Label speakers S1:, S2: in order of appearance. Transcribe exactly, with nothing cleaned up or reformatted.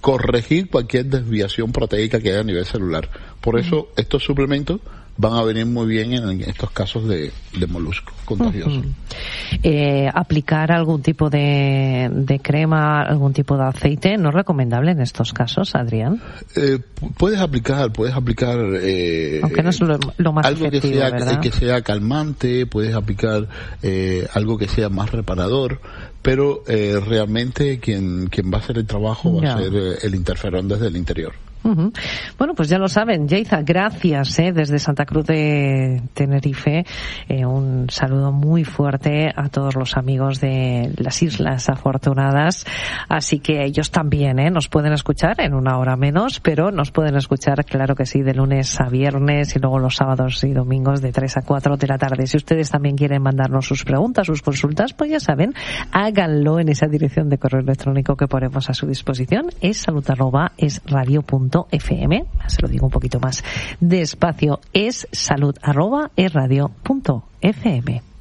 S1: corregir cualquier desviación proteica que haya a nivel celular. Por eso uh-huh. estos suplementos van a venir muy bien en estos casos de, de moluscos contagiosos.
S2: Uh-huh. Eh, aplicar algún tipo de, de crema, algún tipo de aceite, ¿no es recomendable en estos casos, Adrián?
S1: Eh, puedes aplicar, puedes aplicar eh,
S2: aunque no es lo, lo más
S1: algo
S2: efectivo,
S1: que sea,
S2: ¿verdad?
S1: que sea calmante, puedes aplicar eh, algo que sea más reparador, pero eh, realmente quien, quien va a hacer el trabajo va
S2: ya.
S1: a ser eh, el interferón desde el interior.
S2: Uh-huh. Bueno, pues ya lo saben, Yeiza, gracias eh, desde Santa Cruz de Tenerife. Eh, un saludo muy fuerte a todos los amigos de las Islas Afortunadas. Así que ellos también eh, nos pueden escuchar en una hora menos, pero nos pueden escuchar, claro que sí, de lunes a viernes y luego los sábados y domingos de tres a cuatro de la tarde. Si ustedes también quieren mandarnos sus preguntas, sus consultas, pues ya saben, háganlo en esa dirección de correo electrónico que ponemos a su disposición. Es salud arroba es radio punto f m. Se lo digo un poquito más despacio. Es salud arroba es radio punto f m.